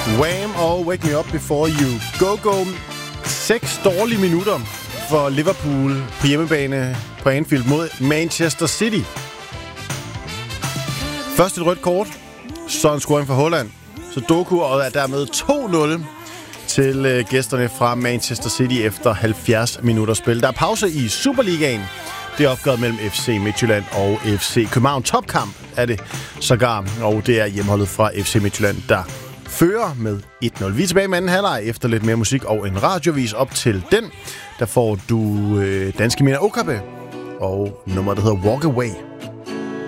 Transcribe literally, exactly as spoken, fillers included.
Wham! Og Wake Me Up Before You Go Go. Seks dårlige minutter for Liverpool på hjemmebane på Anfield mod Manchester City. Først et rødt kort, så en scoring fra Holland. Så Doku og er dermed to nul til øh, gæsterne fra Manchester City efter halvfjerds minutter spil. Der er pause i Superligaen. Det er opgøret mellem F C Midtjylland og F C København. Topkamp er det sågar, og det er hjemmeholdet fra F C Midtjylland, der fører med et nul. Vi er tilbage med anden halvleg efter lidt mere musik og en radiovis. Op til den, der får du øh, Danske Mina Okabe og nummer, der hedder Walk Away.